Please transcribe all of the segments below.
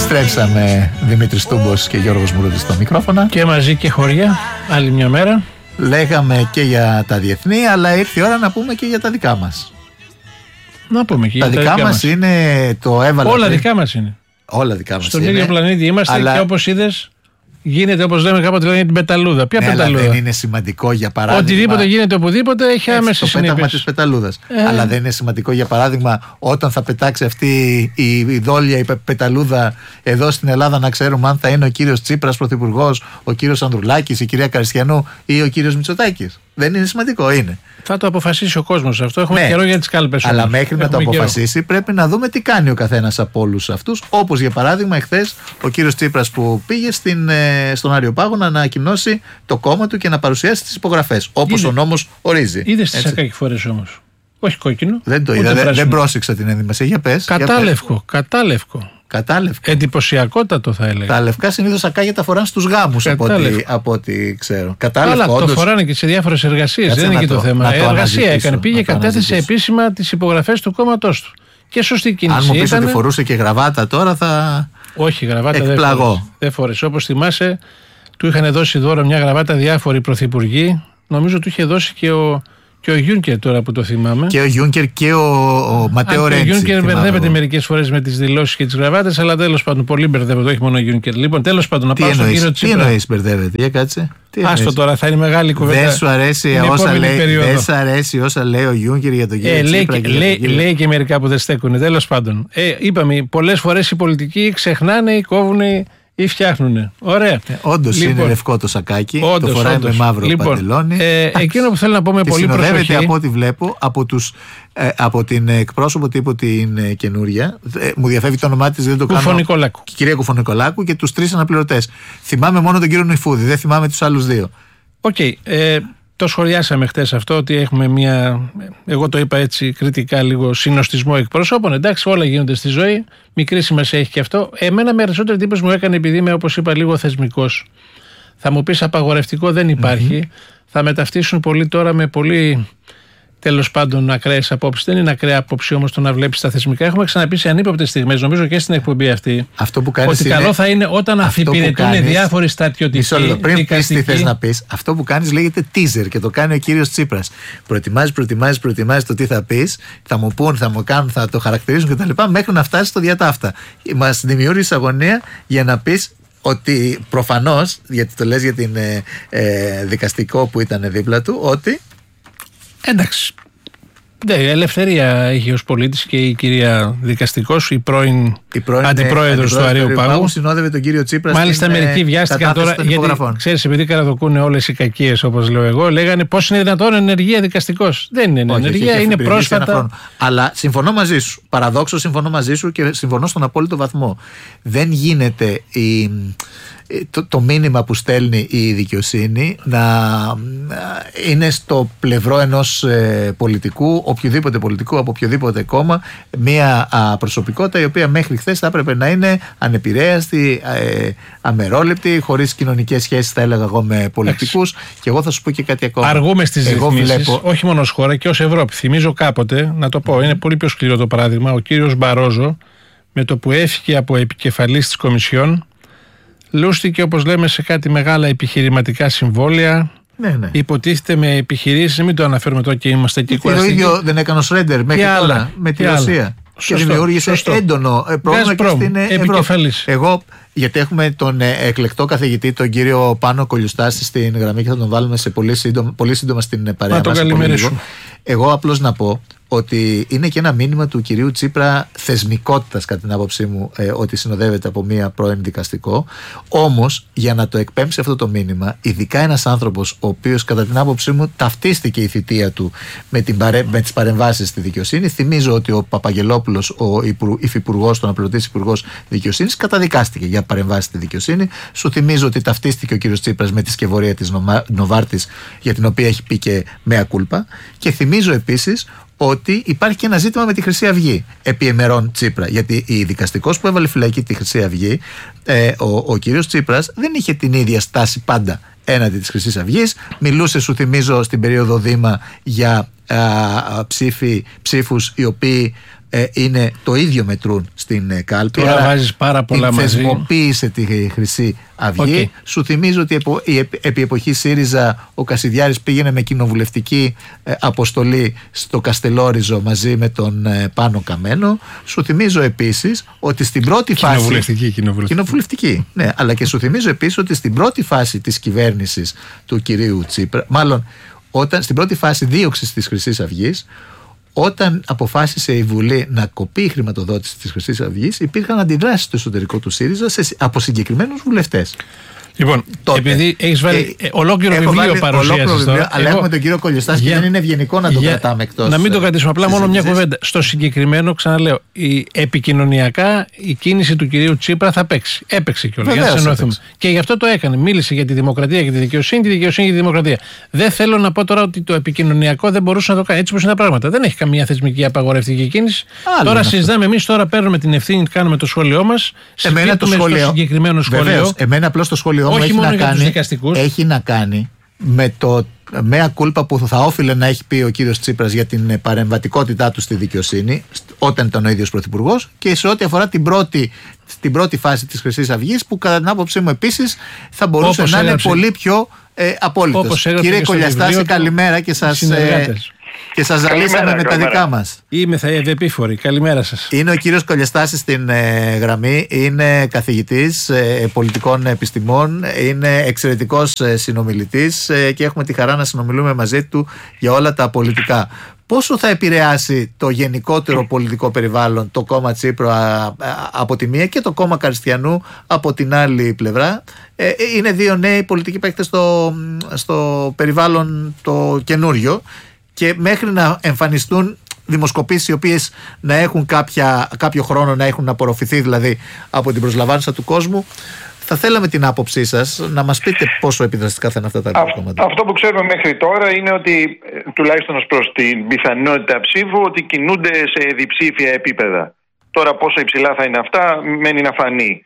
Επιστρέψαμε, Δημήτρης Τούμπος και Γιώργος Μουρούτης στο μικρόφωνα. Και μαζί και χωριά, άλλη μια μέρα. Λέγαμε και για τα διεθνή, αλλά ήρθε η ώρα να πούμε και για τα δικά μας. Να πούμε και τα για δικά μας. Είναι το έβαλα. Όλα δικά μας είναι. Όλα δικά μας Στον είναι. ίδιο πλανήτη είμαστε, αλλά... και όπως είδες, γίνεται όπως λέμε κάποτε λένε την πεταλούδα. Ποια πεταλούδα? Δεν είναι σημαντικό για παράδειγμα. Οτιδήποτε γίνεται οπουδήποτε έχει άμεση συνέπειες. Το πέταγμα της πεταλούδας. Αλλά δεν είναι σημαντικό για παράδειγμα όταν θα πετάξει αυτή η δόλια, η πεταλούδα εδώ στην Ελλάδα, να ξέρουμε αν θα είναι ο κύριος Τσίπρας πρωθυπουργός, ο κύριος Ανδρουλάκης, η κυρία Καριστιανού ή ο κύριος Μητσοτάκης. Δεν είναι σημαντικό, είναι. Θα το αποφασίσει ο κόσμος αυτό. Έχουμε καιρό για τις κάλπες. Αλλά μέχρι να το αποφασίσει πρέπει να δούμε τι κάνει ο καθένας από όλους αυτούς. Όπως για παράδειγμα εχθές ο κύριος Τσίπρας που πήγε στον Αριοπάγο να ανακοινώσει το κόμμα του και να παρουσιάσει τις υπογραφές. Όπως ο νόμος ορίζει. Είδες τις σακάκι φορές όμως? Όχι κόκκινο. Δεν το είδα. Δεν πρόσεξα την ενδυμασία. Για πες. Κατάλευκο. Κατάλευκο. Εντυπωσιακότατο θα έλεγα. Τα λευκά συνήθως σακάγια τα φοράνε στους γάμους από ό,τι ξέρω. Κατάλευκο. Αλλά το φοράνε και σε διάφορες εργασίες. Δεν είναι και το θέμα. Εργασία έκανε. Πήγε, κατέθεσε επίσημα τις υπογραφές του κόμματός του. Και σωστή κίνηση. Αν μου πεις ότι φορούσε και γραβάτα τώρα θα. Όχι, γραβάτα εκπλαγώ. Δεν φόρεσε. Όπως θυμάσαι, του είχαν δώσει δώρο μια γραβάτα διάφοροι πρωθυπουργοί. Νομίζω του είχε δώσει και ο Γιούνκερ τώρα που το θυμάμαι. Και ο Γιούνκερ και ο Ματέο Ρέντσι. Ο Γιούνκερ μπερδεύεται μερικές φορές με τις δηλώσεις και τις γραβάτες, αλλά τέλος πάντων πολύ μπερδεύεται, όχι μόνο ο Γιούνκερ. Λοιπόν, τέλος πάντων, να πάω στον κύριο Τσίπρα. Τι εννοείς μπερδεύεται, για κάτσε. Άστο τώρα, θα είναι μεγάλη κουβέντα. Δεν σου αρέσει όσα λέει ο Γιούνκερ για τον κύριο Τσίπρα. Λέει και μερικά που δεν στέκουν. Τέλος πάντων. Είπαμε, πολλές φορές οι πολιτικοί ξεχνάνε ή κόβουν ή φτιάχνουνε. Ωραία. Όντως είναι λευκό το σακάκι. Το φοράει με μαύρο παντελόνι. Εκείνο που θέλω να πω με πολύ προσοχή. Συνοδεύεται από ό,τι βλέπω από την εκπρόσωπο τύπου την καινούρια. Μου διαφεύγει το όνομά της, δεν το κάνω. Κουφονικολάκου. Κυρία Κουφονικολάκου και τους 3 αναπληρωτές. Θυμάμαι μόνο τον κύριο Νουηφούδη, δεν θυμάμαι τους άλλους 2. Οκ. Το σχολιάσαμε χτες αυτό, ότι έχουμε μια, εγώ το είπα έτσι κριτικά, λίγο συνοστισμό εκπροσώπων. Εντάξει, όλα γίνονται στη ζωή. Μικρή σημασία έχει και αυτό. Εμένα περισσότερη εντύπωση μου έκανε, επειδή είμαι, όπως είπα, λίγο θεσμικός. Θα μου πεις απαγορευτικό δεν υπάρχει. Θα μεταυτίσουν πολύ τώρα με πολύ, τέλος πάντων, ακραίες απόψεις. Δεν είναι ακραία απόψη όμως το να βλέπεις τα θεσμικά. Έχουμε ξαναπεί σε ανύποπτες στιγμές, νομίζω και στην εκπομπή αυτή, αυτό που κάνεις ότι είναι... καλό θα είναι όταν αφιπηρετούν διάφοροι στρατιωτικοί. Πριν πεις τι θες να πεις, αυτό που κάνεις λέγεται teaser και το κάνει ο κύριος Τσίπρας. Προετοιμάζεις το τι θα πεις, θα μου πούν, θα μου κάνουν, θα το χαρακτηρίζουν κτλ. Μέχρι να φτάσεις στο διατάφτα. Μας δημιούργησε αγωνία για να πεις ότι προφανώς, γιατί το λες για την δικαστικό που ήταν δίπλα του, ότι. Εντάξει. Ναι, ελευθερία έχει ως πολίτης και η κυρία δικαστικός, η πρώην αντιπρόεδρος του Αρείου Πάγου. Συνόδευε τον κύριο Τσίπρα. Μάλιστα, μερικοί βιάστηκαν τώρα. Γιατί ξέρεις, επειδή καραδοκούν όλες οι κακίες, όπως λέω εγώ, λέγανε πώς είναι δυνατόν ενεργεία δικαστικός. Δεν είναι ενεργεία, είναι πρόσφατα. Αλλά συμφωνώ μαζί σου. Παραδόξως συμφωνώ μαζί σου και συμφωνώ στον απόλυτο βαθμό. Δεν γίνεται το μήνυμα που στέλνει η δικαιοσύνη να είναι στο πλευρό ενός πολιτικού, οποιοδήποτε πολιτικού, από οποιοδήποτε κόμμα, μια προσωπικότητα η οποία μέχρι χθες θα έπρεπε να είναι ανεπηρέαστη, αμερόληπτη, χωρίς κοινωνικές σχέσεις, θα έλεγα εγώ, με πολιτικούς. Και εγώ θα σου πω και κάτι ακόμα. Αργούμε στις ρυθμίσεις, όχι μόνο ως χώρα και ως Ευρώπη. Θυμίζω κάποτε, να το πω, είναι πολύ πιο σκληρό το παράδειγμα, ο κύριος Μπαρόζο, με το που έφυγε από επικεφαλής της Κομισιόν, λούστηκε, όπως λέμε, σε κάτι μεγάλα επιχειρηματικά συμβόλαια. Ναι. Υποτίθεται με επιχειρήσεις, μην το αναφέρουμε τώρα και είμαστε εκεί κουραστικοί. Το ίδιο δεν έκανε ο Σρέντερ μέχρι τώρα με τη Ρωσία. Και δημιούργησε έντονο πρόβλημα και στην Ευρώπη. Εγώ, γιατί έχουμε τον εκλεκτό καθηγητή, τον κύριο Πάνο Κολιουστάση στην γραμμή και θα τον βάλουμε σε πολύ σύντομα στην παρέα μας. Εγώ απλώς να πω ότι είναι και ένα μήνυμα του κυρίου Τσίπρα θεσμικότητας, κατά την άποψή μου, ότι συνοδεύεται από μία πρώην δικαστικό. Όμως, για να το εκπέμψει αυτό το μήνυμα, ειδικά ένας άνθρωπος ο οποίος, κατά την άποψή μου, ταυτίστηκε η θητεία του με τις παρεμβάσεις στη δικαιοσύνη. Θυμίζω ότι ο Παπαγγελόπουλος, ο υφυπουργός, τον αναπληρωτής υπουργός δικαιοσύνης, καταδικάστηκε για παρεμβάσεις στη δικαιοσύνη. Σου θυμίζω ότι ταυτίστηκε ο κύριος Τσίπρας με τη σκευωρία της Νοβάρτης, για την οποία έχει πει και mea culpa. Και θυμίζω επίσης ότι υπάρχει και ένα ζήτημα με τη Χρυσή Αυγή επί εμερών Τσίπρα. Γιατί η δικαστικός που έβαλε φυλακή τη Χρυσή Αυγή, ο κύριος Τσίπρας δεν είχε την ίδια στάση πάντα έναντι της Χρυσής Αυγής. Μιλούσε, σου θυμίζω, στην περίοδο Δήμα για ψήφους οι οποίοι είναι το ίδιο μετρούν στην κάλπη. Τώρα βάζεις πάρα πολλά μαζί. Θεσμοποίησε τη Χρυσή Αυγή. Σου θυμίζω ότι επί εποχή ΣΥΡΙΖΑ ο Κασιδιάρης πήγαινε με κοινοβουλευτική αποστολή στο Καστελόριζο μαζί με τον Πάνο Καμένο. Σου θυμίζω επίσης ότι στην πρώτη φάση. Κοινοβουλευτική. Ναι, αλλά και σου θυμίζω επίσης ότι στην πρώτη φάση της κυβέρνησης του κυρίου Τσίπρα, μάλλον στην πρώτη φάση δίωξης της Χρυσής Αυγής, όταν αποφάσισε η Βουλή να κοπεί η χρηματοδότηση της Χρυσής Αυγής, υπήρχαν αντιδράσεις στο εσωτερικό του ΣΥΡΙΖΑ από συγκεκριμένους βουλευτές. Λοιπόν, τότε, επειδή έχεις βάλει ολόκληρο βιβλίο παρουσίασης τώρα. Αλλά έχουμε τον κύριο Κολιοστάση και δεν είναι ευγενικό να το κρατάμε εκτός. Να μην το κρατήσουμε, απλά μόνο μια κουβέντα. Στο συγκεκριμένο, ξαναλέω, επικοινωνιακά η κίνηση του κυρίου Τσίπρα θα παίξει. Έπαιξε κιόλας. Για να συνοηθούμε. Και γι' αυτό το έκανε. Μίλησε για τη δημοκρατία και τη δικαιοσύνη, τη δικαιοσύνη και τη δημοκρατία. Δεν θέλω να πω τώρα ότι το επικοινωνιακό δεν μπορούσε να το κάνει. Έτσι όπως είναι τα πράγματα. Δεν έχει καμία θεσμική απαγορευτική κίνηση. Τώρα συζητάμε εμείς, τώρα παίρνουμε την ευθύνη, κάνουμε το σχόλιο μας. Εμένα το συγκεκριμένο σχόλιο. Εμένα απλώς το σχόλιο έχει να κάνει με το μέα κούλπα που θα όφιλε να έχει πει ο κύριος Τσίπρας για την παρεμβατικότητά του στη δικαιοσύνη όταν ήταν ο ίδιος πρωθυπουργός, και σε ό,τι αφορά την πρώτη φάση της Χρυσής Αυγής, που κατά την άποψή μου επίσης θα μπορούσε να είναι πολύ πιο απόλυτος. Κύριε Κολιαστάση, καλημέρα και σας ζαλίσαμε με τα δικά μας. Είμαι ευεπίφορη. Καλημέρα σας. Είναι ο κύριος Κολιαστάσης στην γραμμή. Είναι καθηγητής πολιτικών επιστημών. Είναι εξαιρετικός συνομιλητής και έχουμε τη χαρά να συνομιλούμε μαζί του για όλα τα πολιτικά. Πόσο θα επηρεάσει το γενικότερο πολιτικό περιβάλλον το κόμμα Τσίπρα από τη μία και το κόμμα Καριστιανού από την άλλη πλευρά? Είναι δύο νέοι πολιτικοί παίκτες στο περιβάλλον το καινούριο, και μέχρι να εμφανιστούν δημοσκοπήσεις οι οποίες να έχουν κάποιο χρόνο να έχουν απορροφηθεί δηλαδή από την προσλαμβάνουσα του κόσμου, θα θέλαμε την άποψή σας να μας πείτε πόσο επιδραστικά θα είναι αυτά τα κόμματα. Αυτό που ξέρουμε μέχρι τώρα είναι ότι, τουλάχιστον ως προς την πιθανότητα ψήφου, ότι κινούνται σε διψήφια επίπεδα. Τώρα πόσο υψηλά θα είναι αυτά μένει να φανεί.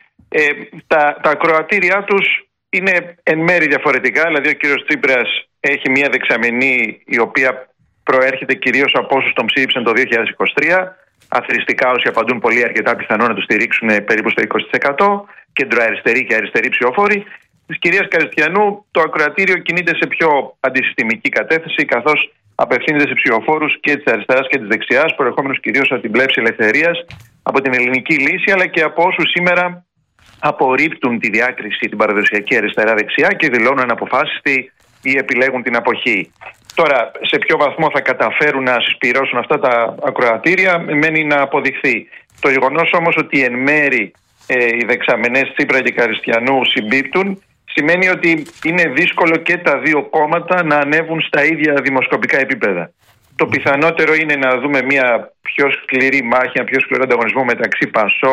Τα ακροατήριά τους είναι εν μέρη διαφορετικά. Δηλαδή ο κύριος Τσίπρας έχει μια δεξαμενή η οποία προέρχεται κυρίως από όσους τον ψήφισαν το 2023. Αθρηστικά όσοι απαντούν πολύ αρκετά πιθανό να του στηρίξουν περίπου στο 20%. Κεντροαριστεροί και αριστεροί ψηφοφόροι. Της κυρίας Καριστιανού το ακροατήριο κινείται σε πιο αντισυστημική κατεύθυνση, καθώς απευθύνεται σε ψηφοφόρους και της αριστεράς και της δεξιάς, προερχόμενους κυρίως από την πλεύση ελευθερίας, από την ελληνική λύση, αλλά και από όσους σήμερα απορρίπτουν τη διάκριση την παραδοσιακή αριστερά-δεξιά και δηλώνουν αναποφάσιστοι ή επιλέγουν την αποχή. Τώρα, σε ποιο βαθμό θα καταφέρουν να συσπυρώσουν αυτά τα ακροατήρια μένει να αποδειχθεί. Το γεγονός όμως ότι εν μέρη οι δεξαμενές Τσίπρα και Καριστιανού συμπίπτουν, σημαίνει ότι είναι δύσκολο και τα δύο κόμματα να ανέβουν στα ίδια δημοσκοπικά επίπεδα. Το πιθανότερο είναι να δούμε μια πιο σκληρή μάχη, ένα πιο σκληρό ανταγωνισμό μεταξύ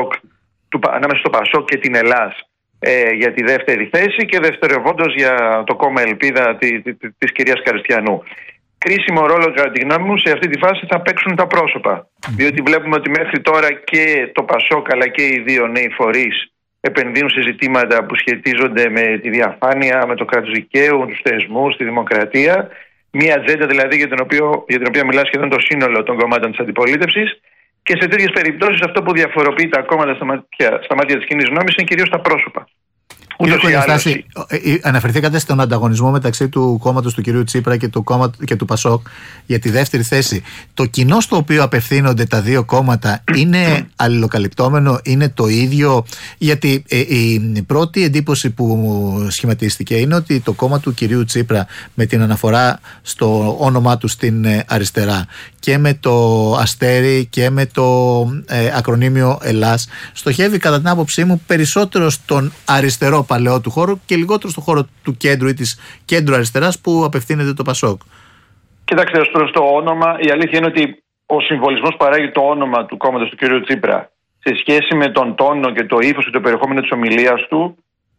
ανάμεσα στο Πασόκ και την Ελλάς για τη δεύτερη θέση, και δευτερευόντως για το κόμμα Ελπίδα της κυρίας Καριστιανού. Κρίσιμο ρόλο, κατά τη γνώμη μου, σε αυτή τη φάση θα παίξουν τα πρόσωπα. Διότι βλέπουμε ότι μέχρι τώρα και το Πασόκ αλλά και οι δύο νέοι φορείς επενδύουν σε ζητήματα που σχετίζονται με τη διαφάνεια, με το κράτος δικαίου, τους θεσμούς, τη δημοκρατία. Μία ατζέντα δηλαδή για την οποία μιλά σχεδόν το σύνολο των κομμάτων της αντιπολίτευσης. Και σε τέτοιες περιπτώσεις αυτό που διαφοροποιεί τα κόμματα στα μάτια της κοινής γνώμης είναι κυρίως τα πρόσωπα. Κύριε Κολιαστάση, αναφερθήκατε στον ανταγωνισμό μεταξύ του κόμματος του κυρίου Τσίπρα και του Πασόκ για τη δεύτερη θέση. Το κοινό στο οποίο απευθύνονται τα δύο κόμματα είναι αλληλοκαλυπτόμενο, είναι το ίδιο? Γιατί η πρώτη εντύπωση που σχηματίστηκε είναι ότι το κόμμα του κυρίου Τσίπρα, με την αναφορά στο όνομά του στην αριστερά και με το αστέρι και με το ακρονίμιο Ελλάς, στοχεύει κατά την άποψή μου περισσότερο στον αριστερό παλαιό του χώρου και λιγότερο στον χώρο του κέντρου ή της κέντρου αριστεράς που απευθύνεται το Πασόκ. Κοιτάξτε, ως προς το όνομα, η αλήθεια είναι ότι ο συμβολισμός που παράγει το όνομα του κόμματος του κ. Τσίπρα σε σχέση με τον τόνο και το ύφος και το περιεχόμενο της ομιλίας του,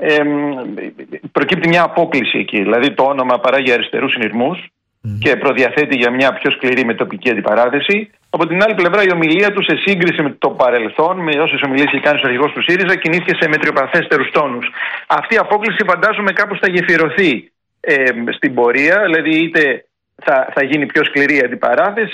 προκύπτει μια απόκλιση εκεί. Δηλαδή το όνομα παράγει αριστερούς συνειρμούς και προδιαθέτει για μια πιο σκληρή μετοπική αντιπαράθεση. Από την άλλη πλευρά, η ομιλία του σε σύγκριση με το παρελθόν, με όσες ομιλίες είχε κάνει ο αρχηγός του ΣΥΡΙΖΑ, κινήθηκε σε μετριοπαθέστερους τόνους. Αυτή η απόκλιση φαντάζομαι κάπως θα γεφυρωθεί στην πορεία, δηλαδή είτε θα γίνει πιο σκληρή αντιπαράθεση,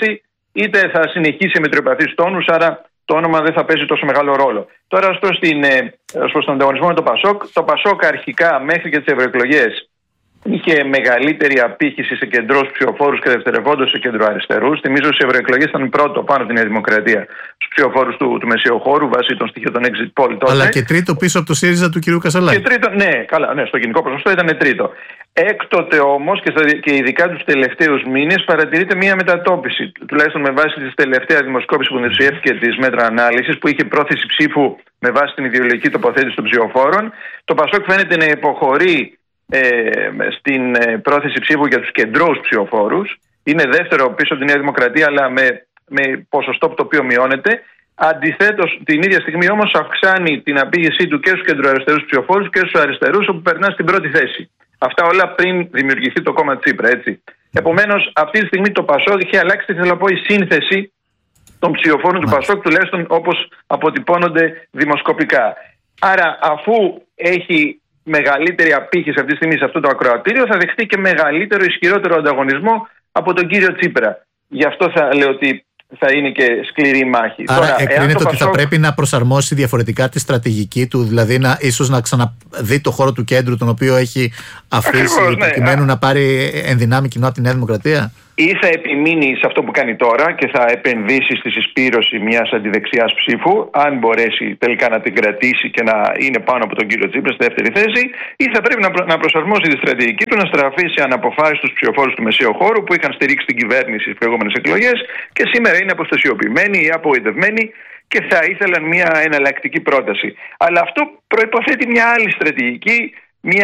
είτε θα συνεχίσει με μετριοπαθείς τόνους, άρα το όνομα δεν θα παίζει τόσο μεγάλο ρόλο. Τώρα, ως προς τον ανταγωνισμό με το ΠΑΣΟΚ, το ΠΑΣΟΚ αρχικά μέχρι και τις ευρωεκλογές είχε μεγαλύτερη απήχηση σε κεντρούς ψηφοφόρους και δευτερευόντως σε κεντροαριστερούς. Θυμίζω στις ευρωεκλογές ήταν πρώτο πάνω από τη Νέα Δημοκρατία στους ψηφοφόρους του μεσαιοχώρου βάσει των στοιχείων των exit poll τότε. Αλλά και τρίτο πίσω από το ΣΥΡΙΖΑ του κ. Κασσαλάκη. Και τρίτο, ναι, στο γενικό ποσοστό ήταν τρίτο. Έκτοτε όμως και ειδικά τους τελευταίους μήνες παρατηρείται μια μετατόπιση. Τουλάχιστον με βάση τη τελευταία δημοσκόπηση που δημοσιεύτηκε της Μέτρα Ανάλυσης, που είχε πρόθεση ψήφου με βάση την ιδεολογική τοποθέτηση των ψηφοφόρων. Το ΠΑΣΟΚ φαίνεται να υποχωρεί στην πρόθεση ψήφου για τους κεντρώους ψηφοφόρους. Είναι δεύτερο πίσω από τη Νέα Δημοκρατία, αλλά με ποσοστό το οποίο μειώνεται. Αντιθέτως, την ίδια στιγμή όμως αυξάνει την απήγησή του και στους κεντροαριστερούς ψηφοφόρους και στους αριστερούς, όπου περνά στην πρώτη θέση. Αυτά όλα πριν δημιουργηθεί το κόμμα Τσίπρα, έτσι. Επομένως, αυτή τη στιγμή το ΠΑΣΟΚ είχε αλλάξει, θέλω να πω, η σύνθεση των ψηφοφόρων του ΠΑΣΟΚ, τουλάχιστον όπως αποτυπώνονται δημοσκοπικά. Άρα, αφού έχει μεγαλύτερη απήχηση αυτή τη στιγμή σε αυτό το ακροατήριο, θα δεχτεί και μεγαλύτερο, ισχυρότερο ανταγωνισμό από τον κύριο Τσίπρα. Γι' αυτό θα λέω ότι θα είναι και σκληρή μάχη. Άρα εκκρίνεται ότι θα πρέπει να προσαρμόσει διαφορετικά τη στρατηγική του, δηλαδή ίσως να ξαναδεί το χώρο του κέντρου, τον οποίο έχει αφήσει, προκειμένου να πάρει ενδυνάμει κοινό από τη Νέα Δημοκρατία. Ή θα επιμείνει σε αυτό που κάνει τώρα και θα επενδύσει στη συσπήρωση μιας αντιδεξιάς ψήφου, αν μπορέσει τελικά να την κρατήσει και να είναι πάνω από τον κύριο Τσίπρα στη δεύτερη θέση, ή θα πρέπει να προσαρμόσει τη στρατηγική του, να στραφεί σε αναποφάσιστους ψηφοφόρους του μεσαίου χώρου που είχαν στηρίξει την κυβέρνηση στις προηγούμενες εκλογές και σήμερα είναι αποστασιοποιημένοι ή απογοητευμένοι και θα ήθελαν μια εναλλακτική πρόταση. Αλλά αυτό προϋποθέτει μια άλλη στρατηγική,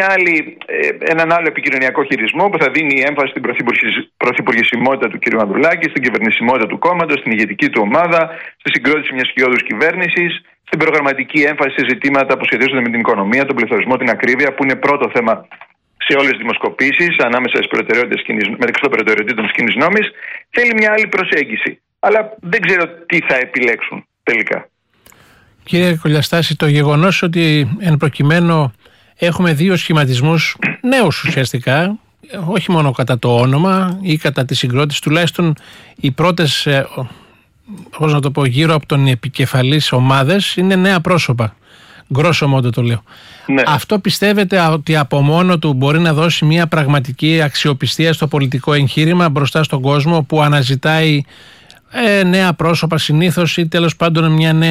έναν άλλο επικοινωνιακό χειρισμό που θα δίνει έμφαση στην πρωθυπουργησιμότητα του κ. Ανδρουλάκη, στην κυβερνησιμότητα του κόμματος, στην ηγετική του ομάδα, στη συγκρότηση μιας σκιώδους κυβέρνησης, στην προγραμματική έμφαση σε ζητήματα που σχετίζονται με την οικονομία, τον πληθωρισμό, την ακρίβεια, που είναι πρώτο θέμα σε όλες τις δημοσκοπήσεις, ανάμεσα στις μεταξύ των προτεραιοτήτων της κοινής νόμης. Θέλει μια άλλη προσέγγιση. Αλλά δεν ξέρω τι θα επιλέξουν τελικά. Κύριε Κολιαστάση, το γεγονός ότι εν προκειμένου έχουμε δύο σχηματισμούς νέους ουσιαστικά, όχι μόνο κατά το όνομα ή κατά τη συγκρότηση, τουλάχιστον οι πρώτες, πώς να το πω, γύρω από τον επικεφαλής ομάδες είναι νέα πρόσωπα. Γκρόσο μόντο το λέω. Ναι. Αυτό πιστεύετε ότι από μόνο του μπορεί να δώσει μια πραγματική αξιοπιστία στο πολιτικό εγχείρημα μπροστά στον κόσμο που αναζητάει νέα πρόσωπα συνήθως ή τέλος πάντων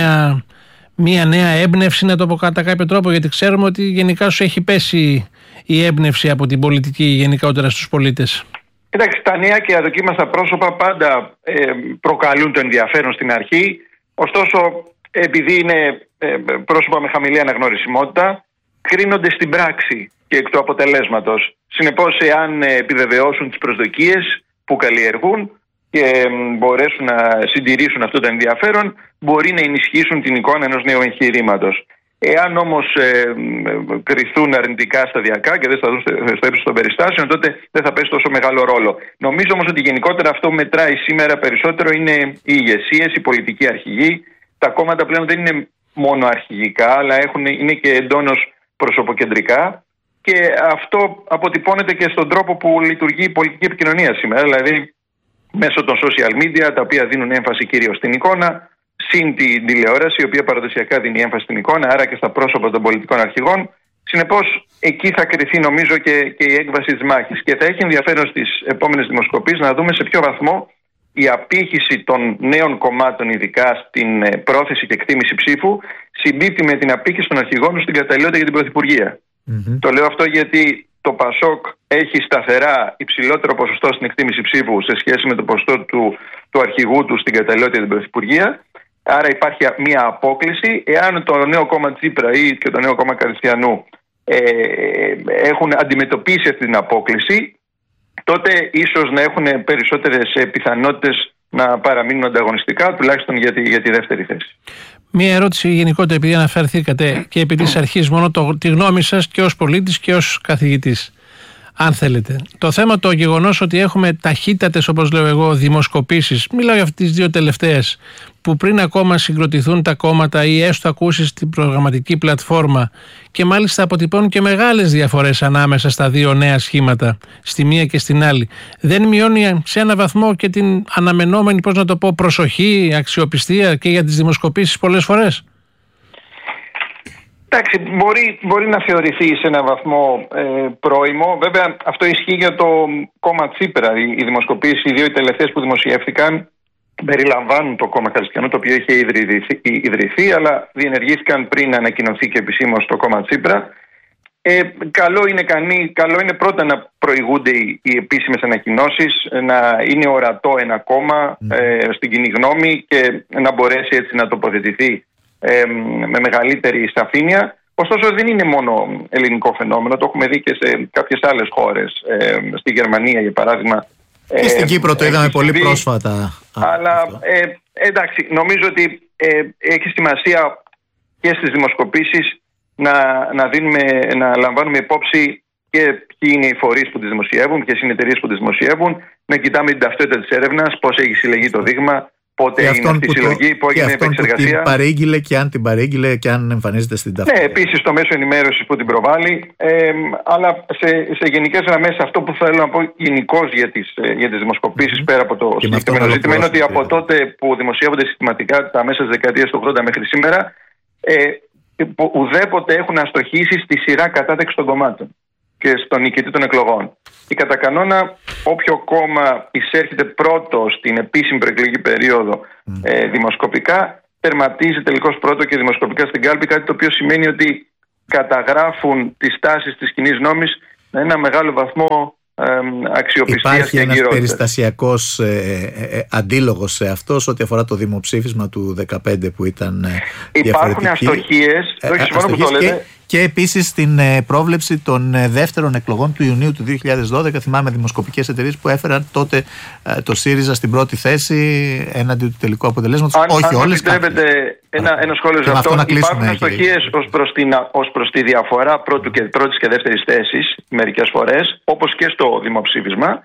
μια νέα έμπνευση, να το πω κατά κάποιο τρόπο, γιατί ξέρουμε ότι γενικά σου έχει πέσει η έμπνευση από την πολιτική γενικότερα στους πολίτες. Κοιτάξτε, τα νέα και αδοκίμαστα πρόσωπα πάντα προκαλούν το ενδιαφέρον στην αρχή. Ωστόσο, επειδή είναι πρόσωπα με χαμηλή αναγνωρισιμότητα, κρίνονται στην πράξη και εκ του αποτελέσματος. Συνεπώς, εάν επιβεβαιώσουν τις προσδοκίες που καλλιεργούν και μπορέσουν να συντηρήσουν αυτό το ενδιαφέρον, μπορεί να ενισχύσουν την εικόνα ενός νέου εγχειρήματος. Εάν όμως κριθούν αρνητικά σταδιακά και δεν σταθούν στο ύψος των περιστάσεων, τότε δεν θα παίξει τόσο μεγάλο ρόλο. Νομίζω όμως ότι γενικότερα αυτό μετράει σήμερα περισσότερο είναι οι ηγεσίες, οι πολιτικοί αρχηγοί. Τα κόμματα πλέον δεν είναι μόνο αρχηγικά, αλλά είναι και εντόνως προσωποκεντρικά. Και αυτό αποτυπώνεται και στον τρόπο που λειτουργεί η πολιτική επικοινωνία σήμερα. Δηλαδή, μέσω των social media, τα οποία δίνουν έμφαση κυρίως στην εικόνα, συν την τηλεόραση, η οποία παραδοσιακά δίνει έμφαση στην εικόνα, άρα και στα πρόσωπα των πολιτικών αρχηγών. Συνεπώς, εκεί θα κριθεί νομίζω και η έκβαση της μάχης. Και θα έχει ενδιαφέρον στις επόμενες δημοσκοπήσεις να δούμε σε ποιο βαθμό η απήχηση των νέων κομμάτων, ειδικά στην πρόθεση και εκτίμηση ψήφου, συμπίπτει με την απήχηση των αρχηγών του στην καταλληλότητα για την πρωθυπουργία. Mm-hmm. Το λέω αυτό γιατί το ΠΑΣΟΚ έχει σταθερά υψηλότερο ποσοστό στην εκτίμηση ψήφου σε σχέση με το ποσοστό του αρχηγού του στην καταλληλότητα για την πρωθυπουργία. Άρα υπάρχει μια απόκλιση. Εάν το νέο κόμμα Τσίπρα ή και το νέο κόμμα Καριστιανού έχουν αντιμετωπίσει αυτή την απόκλιση, τότε ίσως να έχουν περισσότερες πιθανότητες να παραμείνουν ανταγωνιστικά, τουλάχιστον για τη δεύτερη θέση. Μία ερώτηση γενικότερα, επειδή αναφερθήκατε και επί της αρχής μόνο τη γνώμη σας και ως πολίτης και ως καθηγητής. αν θέλετε. Το θέμα, το γεγονός ότι έχουμε ταχύτατες, όπως λέω εγώ, δημοσκοπήσεις, μιλάω για αυτές τις δύο τελευταίες, που πριν ακόμα συγκροτηθούν τα κόμματα ή έστω ακούσεις την προγραμματική πλατφόρμα, και μάλιστα αποτυπώνουν και μεγάλες διαφορές ανάμεσα στα δύο νέα σχήματα, στη μία και στην άλλη, δεν μειώνει σε ένα βαθμό και την αναμενόμενη, πώς να το πω, προσοχή, αξιοπιστία και για τις δημοσκοπήσεις πολλές φορές? Εντάξει, μπορεί να θεωρηθεί σε έναν βαθμό πρόημο. Βέβαια, αυτό ισχύει για το κόμμα Τσίπρα. Οι δημοσκοπήσεις, οι δύο οι τελευταίες που δημοσιεύτηκαν, περιλαμβάνουν το κόμμα Χριστιανού, το οποίο είχε ιδρυθεί, αλλά διενεργήθηκαν πριν ανακοινωθεί και επισήμως το κόμμα Τσίπρα. Καλό είναι πρώτα να προηγούνται οι επίσημες ανακοινώσεις, να είναι ορατό ένα κόμμα στην κοινή γνώμη και να μπορέσει έτσι να τοποθετηθεί με μεγαλύτερη σαφήνεια. Ωστόσο, δεν είναι μόνο ελληνικό φαινόμενο, το έχουμε δει και σε κάποιες άλλες χώρες, στη Γερμανία για παράδειγμα. Και στην Κύπρο το είδαμε πολύ πρόσφατα. Αλλά εντάξει, νομίζω ότι έχει σημασία και στις δημοσκοπήσεις να λαμβάνουμε υπόψη και ποιοι είναι οι φορείς που τις δημοσιεύουν, ποιες είναι οι εταιρείες που τις δημοσιεύουν, να κοιτάμε την ταυτότητα της έρευνας, πώς έχει συλλεγεί το δείγμα, πότε έγινε αυτή η συλλογή, πού έγινε η επεξεργασία. Την παρήγγειλε και αν την παρήγγειλε και αν εμφανίζεται στην ταυτότητα. Ναι, επίσης το μέσο ενημέρωσης που την προβάλλει. Αλλά σε γενικές γραμμές, αυτό που θέλω να πω γενικώς για τις δημοσκοπήσεις, πέρα από το συγκεκριμένο ζήτημα, είναι ότι από τότε που δημοσιεύονται συστηματικά τα μέσα της δεκαετίας του 80 μέχρι σήμερα, ουδέποτε έχουν αστοχήσει στη σειρά κατάταξη των κομμάτων και στον νικητή των εκλογών. Και κατά κανόνα, όποιο κόμμα εισέρχεται πρώτο στην επίσημη προεκλογική περίοδο δημοσκοπικά, τερματίζει τελικώς πρώτο και δημοσκοπικά στην κάλπη, κάτι το οποίο σημαίνει ότι καταγράφουν τις τάσεις της κοινής νόμης με ένα μεγάλο βαθμό αξιοπιστίας και εγκυρότητας. Υπάρχει ένας περιστασιακός αντίλογος σε αυτό ό,τι αφορά το δημοψήφισμα του 2015 που ήταν υπάρχουν αστοχίες, όχι συμφωνώ που το λέτε. Και επίσης την πρόβλεψη των δεύτερων εκλογών του Ιουνίου του 2012. Θυμάμαι δημοσκοπικές εταιρείες που έφεραν τότε το ΣΥΡΙΖΑ στην πρώτη θέση έναντι του τελικού αποτελέσματος. Όχι όλες. Αν επιτρέπετε ένα σχόλιο σε αυτό, υπάρχουν αστοχίες ως προς τη διαφορά πρώτης και δεύτερης θέσης μερικές φορές, όπως και στο δημοψήφισμα.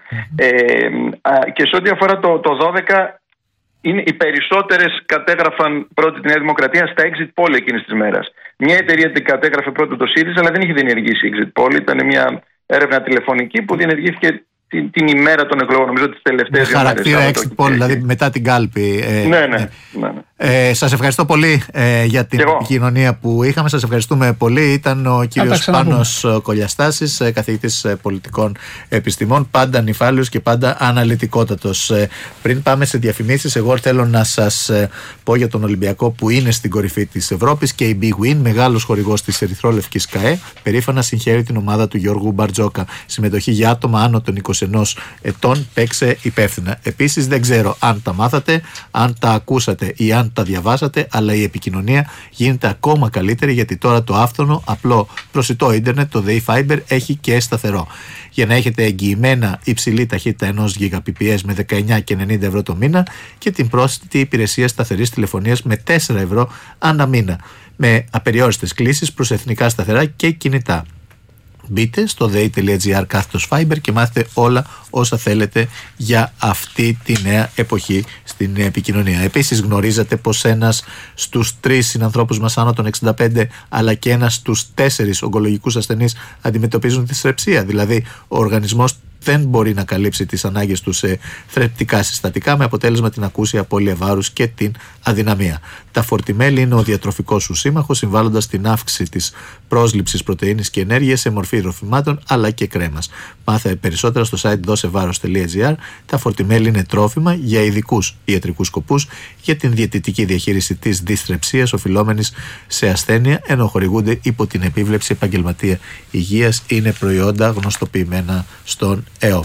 Και σε ό,τι αφορά το 2012, οι περισσότερες κατέγραφαν πρώτη τη Νέα Δημοκρατία στα exit poll εκείνης της μέρας. Μια εταιρεία την κατέγραφε πρώτο το ΣΥΡΙΖΑ, αλλά δεν είχε διενεργήσει exit poll. Ήταν μια έρευνα τηλεφωνική που διενεργήθηκε την ημέρα των εκλογών, νομίζω τις τελευταίες δύο μέρες. Χαρακτήρα exit poll, δηλαδή μετά την κάλπη. Ναι. Σας ευχαριστώ πολύ για την επικοινωνία που είχαμε. Σας ευχαριστούμε πολύ. Ήταν ο κύριος Πάνος Κολιαστάσης, καθηγητής πολιτικών επιστημών, πάντα νυφάλιος και πάντα αναλυτικότατος. Πριν πάμε σε διαφημίσεις, εγώ θέλω να σας πω για τον Ολυμπιακό που είναι στην κορυφή της Ευρώπης και η Big Win, μεγάλος χορηγός της ερυθρόλευκης ΚΑΕ, περήφανα συγχαίρει την ομάδα του Γιώργου Μπαρτζόκα. Συμμετοχή για άτομα άνω των 21 ετών, παίξε υπεύθυνα. Επίσης, δεν ξέρω αν τα μάθατε, αν τα ακούσατε ή αν τα διαβάσατε, αλλά η επικοινωνία γίνεται ακόμα καλύτερη, γιατί τώρα το άφθονο, απλό, προσιτό ίντερνετ, το ΔΕΗ Fiber, έχει και σταθερό. Για να έχετε εγγυημένα υψηλή ταχύτητα 1 Gbps με 19 και 90 ευρώ το μήνα και την πρόσθετη υπηρεσία σταθερής τηλεφωνίας με 4 ευρώ ανά μήνα, με απεριόριστες κλήσεις προς εθνικά σταθερά και κινητά. Μπείτε στο dei.gr/fiber και μάθετε όλα όσα θέλετε για αυτή τη νέα εποχή στην επικοινωνία. Επίσης, γνωρίζετε πως ένας στους 3 συνανθρώπους μας άνω των 65 αλλά και ένας στους 4 ογκολογικούς ασθενείς αντιμετωπίζουν δυσθρεψία. Δηλαδή, ο οργανισμός δεν μπορεί να καλύψει τις ανάγκες του σε θρεπτικά συστατικά, με αποτέλεσμα την ακούσια απώλεια βάρους και την αδυναμία. Τα Fortimel είναι ο διατροφικός σου σύμμαχος, συμβάλλοντας στην αύξηση της πρόσληψης πρωτεΐνης και ενέργειας σε μορφή ροφημάτων αλλά και κρέμας. Μάθε περισσότερα στο site dosevaros.gr. Τα Fortimel είναι τρόφιμα για ειδικούς ιατρικούς σκοπούς για την διαιτητική διαχείριση της δυσθρεψίας οφειλόμενης σε ασθένεια, ενώ χορηγούνται υπό την επίβλεψη επαγγελματία υγείας. Είναι προϊόντα γνωστοποιημένα στον ΕΟΦ.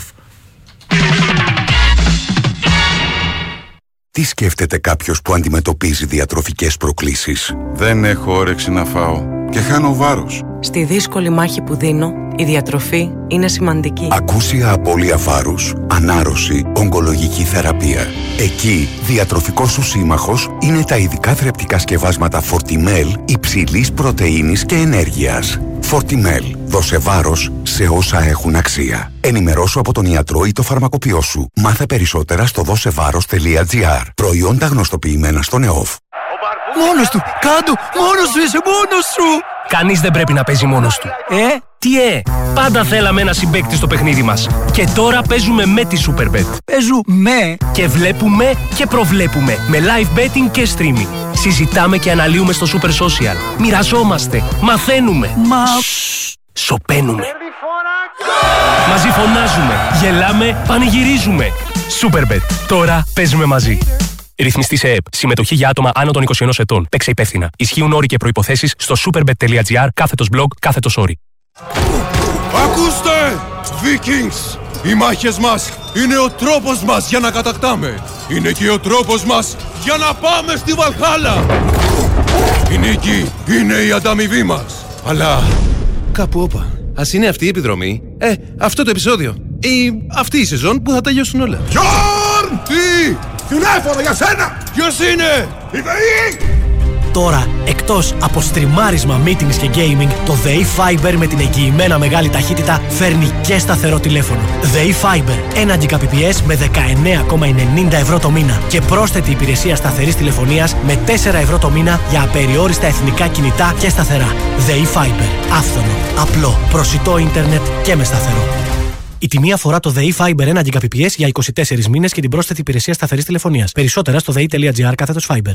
Τι σκέφτεται κάποιος που αντιμετωπίζει διατροφικές προκλήσεις? Δεν έχω όρεξη να φάω και χάνω βάρος. Στη δύσκολη μάχη που δίνω, η διατροφή είναι σημαντική. Ακούσια απώλεια βάρους, ανάρρωση, ογκολογική θεραπεία. Εκεί, διατροφικός σου σύμμαχος είναι τα ειδικά θρεπτικά σκευάσματα Fortimel υψηλής πρωτεΐνης και ενέργειας. Fortimel. Δώσε βάρος σε όσα έχουν αξία. Ενημερώσου από τον ιατρό ή το φαρμακοποιό σου. Μάθε περισσότερα στο δώσεβάρος.gr. Προϊόντα γνωστοποιημένα στον ΕΟΦ. Μόνος του! Κάντο! Μόνος σου είσαι! Μόνος σου! Κανείς δεν πρέπει να παίζει μόνος του. Τι πάντα θέλαμε ένα συμπαίκτη στο παιχνίδι μας. Και τώρα παίζουμε με τη Superbet. Παίζουμε και βλέπουμε και προβλέπουμε με live betting και streaming. Συζητάμε και αναλύουμε στο Super Social. Μοιραζόμαστε, μαθαίνουμε. Σωπαίνουμε. Μαζί φωνάζουμε, γελάμε, πανηγυρίζουμε. Superbet. Τώρα παίζουμε μαζί. Ρυθμιστή σε ΕΠ. Συμμετοχή για άτομα άνω των 21 ετών. Παίξε υπεύθυνα. Ισχύουν όροι και προϋποθέσεις στο superbet.gr/blog/όροι. Ακούστε! Vikings! Οι μάχες μας είναι ο τρόπος μας για να κατακτάμε. Είναι και ο τρόπος μας για να πάμε στη Βαλχάλα. Η νίκη είναι η ανταμοιβή μας. Αλλά κάπου όπα. Ας είναι αυτή η επιδρομή. Αυτό το επεισόδιο. Ή αυτή η σεζόν που θα τελειώσουν όλα. Γιόρν! Τι! Τηλέφωνο για σένα! Ποιος είναι? Η ΔΕΗ! Τώρα, εκτός από στριμάρισμα, meetings και gaming, το ΔΕΗ Fiber με την εγγυημένα μεγάλη ταχύτητα φέρνει και σταθερό τηλέφωνο. ΔΕΗ Fiber, 1 Gbps με 19,90 ευρώ το μήνα και πρόσθετη υπηρεσία σταθερής τηλεφωνίας με 4 ευρώ το μήνα για απεριόριστα εθνικά κινητά και σταθερά. ΔΕΗ Fiber, άφθονο, απλό, προσιτό ίντερνετ και με σταθερό. Η τιμή αφορά το ΔΕΗ Fiber 1 Gbps για 24 μήνες και την πρόσθετη υπηρεσία σταθερής τηλεφωνίας. Περισσότερα στο dei.gr/Fiber.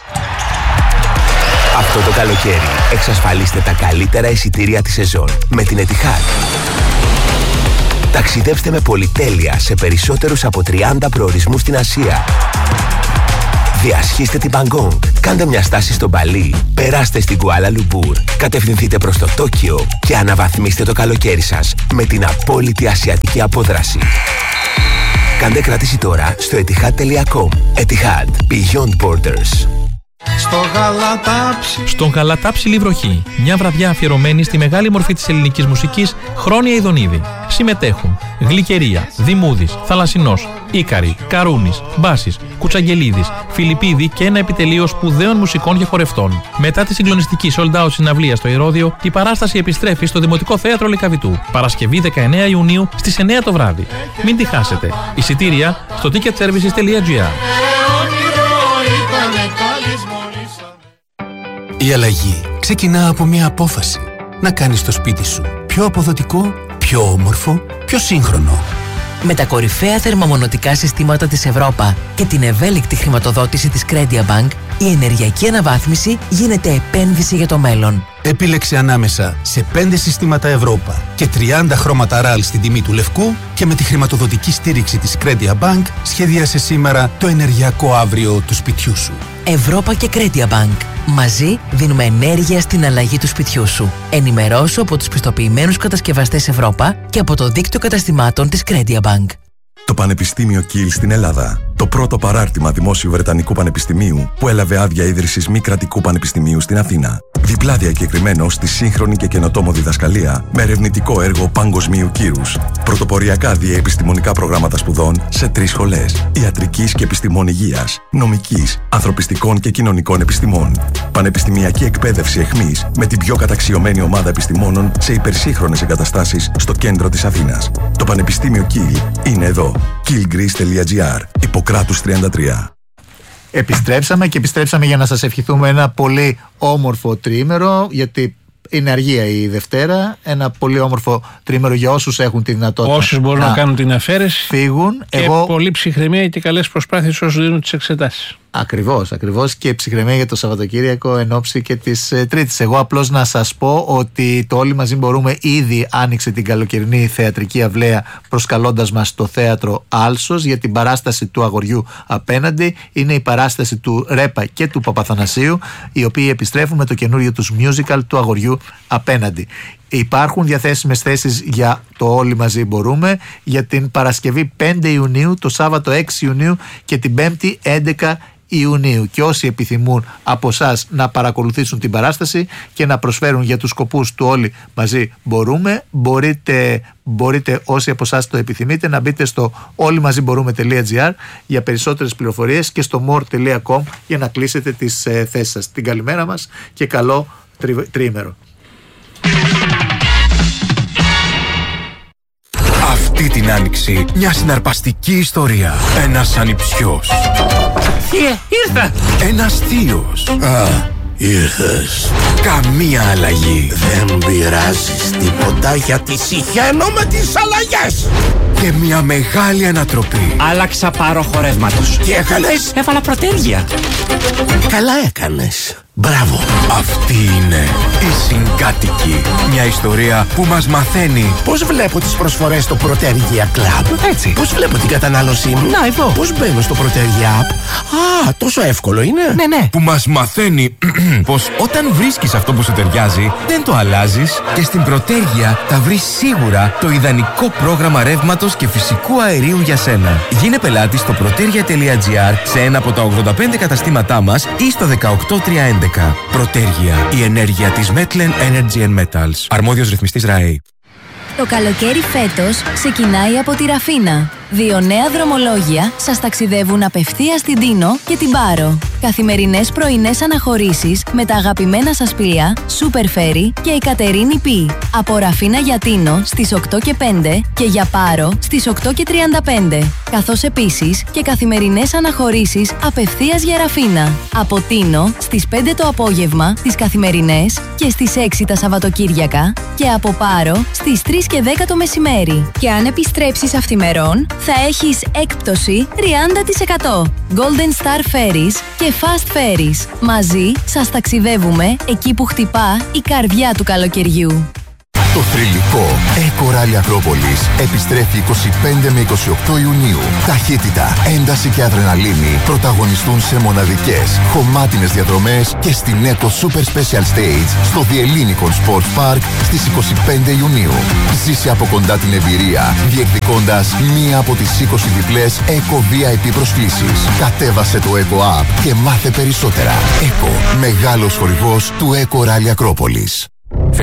Αυτό το καλοκαίρι εξασφαλίστε τα καλύτερα εισιτήρια της σεζόν με την Etihad. Ταξιδέψτε με πολυτέλεια σε περισσότερους από 30 προορισμούς στην Ασία. Διασχίστε την Μπαγκόγκ, κάντε μια στάση στο Μπαλί, περάστε στην Κουάλα Λουμπούρ, κατευθυνθείτε προς το Τόκιο και αναβαθμίστε το καλοκαίρι σας με την απόλυτη ασιατική απόδραση. Κάντε κράτηση τώρα στο etihad.com. Etihad. Beyond Borders. Στον Γαλατάψη Λιβροχή, μια βραδιά αφιερωμένη στη μεγάλη μορφή της ελληνικής μουσικής, Χρόνια Ιδονίδη. Συμμετέχουν Γλυκερία, Δημούδης, Θαλασσινός, Ίκαρη, Καρούνης, Μπάσης, Κουτσαγγελίδης, Φιλιππίδη και ένα επιτελείο σπουδαίων μουσικών και χορευτών. Μετά τη συγκλονιστική sold out συναυλία στο Ηρώδειο, η παράσταση επιστρέφει στο Δημοτικό Θέατρο Λυκαβητού, Παρασκευή 19 Ιουνίου στις 9 το βράδυ. Μην τη χάσετε. Εισιτήρια στο ticketservices.gr. Η αλλαγή ξεκινά από μια απόφαση. Να κάνεις το σπίτι σου πιο αποδοτικό, πιο όμορφο, πιο σύγχρονο. Με τα κορυφαία θερμομονωτικά συστήματα της Ευρώπα και την ευέλικτη χρηματοδότηση της Credia Bank, η ενεργειακή αναβάθμιση γίνεται επένδυση για το μέλλον. Επίλεξε ανάμεσα σε 5 συστήματα Ευρώπα και 30 χρώματα RAL στην τιμή του λευκού και με τη χρηματοδοτική στήριξη της Credia Bank σχεδίασε σήμερα το ενεργειακό αύριο του σπιτιού σου. Ευρώπα και Credia Bank. Μαζί δίνουμε ενέργεια στην αλλαγή του σπιτιού σου. Ενημερώσου από τους πιστοποιημένους κατασκευαστές Ευρώπα και από το δίκτυο καταστημάτων της Credia Bank. Το Πανεπιστήμιο Kiel στην Ελλάδα. Το πρώτο παράρτημα δημόσιου Βρετανικού Πανεπιστημίου που έλαβε άδεια ίδρυσης μη κρατικού πανεπιστημίου στην Αθήνα. Διπλά διακεκριμένο στη σύγχρονη και καινοτόμο διδασκαλία με ερευνητικό έργο παγκοσμίου κύρους. Πρωτοποριακά διαεπιστημονικά προγράμματα σπουδών σε 3 σχολές. Ιατρικής και επιστημών υγείας, νομικής, ανθρωπιστικών και κοινωνικών επιστημών. Πανεπιστημιακή εκπαίδευση εχμής με την πιο καταξιωμένη ομάδα επιστημόνων σε υπερσύγχρονες εγκαταστάσεις στο κέντρο της Αθήνας. Το Πανεπιστήμιο Kiel είναι εδώ. kielgreece.gr. Ιπποκράτους 33. Επιστρέψαμε για να σας ευχηθούμε ένα πολύ όμορφο τριήμερο, γιατί είναι αργία η Δευτέρα. Ένα πολύ όμορφο τριήμερο για όσους έχουν τη δυνατότητα. Όσους μπορούν να κάνουν την αφαίρεση. Φύγουν. Και πολύ ψυχραιμία και καλές προσπάθειες όσους δίνουν τις εξετάσεις. Ακριβώς και ψυχραιμία για το Σαββατοκύριακο εν ώψη και της Τρίτης. Εγώ απλώς να σας πω ότι το Όλοι Μαζί Μπορούμε ήδη άνοιξε την καλοκαιρινή θεατρική αυλαία προσκαλώντας μας στο θέατρο Άλσος για την παράσταση του Αγοριού Απέναντι. Είναι η παράσταση του Ρέπα και του Παπαθανασίου, οι οποίοι επιστρέφουν με το καινούριο τους musical του Αγοριού Απέναντι. Υπάρχουν διαθέσιμες θέσεις για το Όλοι Μαζί Μπορούμε για την Παρασκευή 5 Ιουνίου, το Σάββατο 6 Ιουνίου και την 5η 11 Ιουνίου. Και όσοι επιθυμούν από εσάς να παρακολουθήσουν την παράσταση και να προσφέρουν για τους σκοπούς του Όλοι Μαζί Μπορούμε, μπορείτε όσοι από εσάς το επιθυμείτε να μπείτε στο όλοιμαζιμπορούμε.gr για περισσότερες πληροφορίες και στο more.com για να κλείσετε τις θέσεις σας. Την καλημέρα μας και καλό τριήμερο. Αυτή την άνοιξη μια συναρπαστική ιστορία. Ένας ανιψιός. Ήρθα! Ένας θείος. Ήρθες. Καμία αλλαγή. Δεν πειράζεις τίποτα γιατί συχαίνω με τις αλλαγές. Και μια μεγάλη ανατροπή. Άλλαξα πάροχο ρεύματος. Τι έκανες? Έβαλα προτέργεια. Καλά έκανες. Μπράβο. Αυτή είναι η Συγκάτοικοι. Μια ιστορία που μας μαθαίνει πώς βλέπω τις προσφορές στο Protergia Club. Έτσι. Πώς βλέπω την κατανάλωσή μου. Να, εδώ. Πώς μπαίνω στο Protergia App. Α, τόσο εύκολο είναι. Ναι. Που μας μαθαίνει πως όταν βρίσκεις αυτό που σου ταιριάζει, δεν το αλλάζεις και στην Protergia θα βρεις σίγουρα το ιδανικό πρόγραμμα ρεύματος και φυσικού αερίου για σένα. Γίνε πελάτης στο protergia.gr σε ένα από τα 85 καταστήματά μας ή στο 18311. Protergia, η ενέργεια της Metlen Energy and Metals. Αρμόδιος ρυθμιστής ΡΑΕ. Το καλοκαίρι φέτος ξεκινάει από τη Ραφίνα. 2 νέα δρομολόγια σας ταξιδεύουν απευθείας στην Τίνο και την Πάρο. Καθημερινές πρωινές αναχωρήσεις με τα αγαπημένα σας πλοία Super Ferry και η Κατερίνη Πι. Από Ραφίνα για Τίνο στις 8 και 5 και για Πάρο στις 8 και 35. Καθώς επίσης και καθημερινές αναχωρήσεις απευθείας για Ραφίνα. Από Τίνο στις 5 το απόγευμα τις καθημερινές και στις 6 τα Σαββατοκύριακα και από Πάρο στις 3 και 10 το μεσημέρι. Και αν επιστρέψεις αυθημερών θα έχεις έκπτωση 30%. Golden Star Ferries και Fast Ferries. Μαζί σας ταξιδεύουμε εκεί που χτυπά η καρδιά του καλοκαιριού. Το θρυλικό Eco Rally Ακρόπολης επιστρέφει 25 με 28 Ιουνίου. Ταχύτητα, ένταση και αδρεναλίνη πρωταγωνιστούν σε μοναδικές, χωμάτινες διαδρομές και στην Eco Super Special Stage στο The Ellinikon Sports Park στις 25 Ιουνίου. Ζήσε από κοντά την εμπειρία, διεκδικώντας μία από τις 20 διπλές Eco VIP προσκλήσεις. Κατέβασε το Eco App και μάθε περισσότερα. Eco, μεγάλος χορηγός του Eco Rally Ακρόπολης.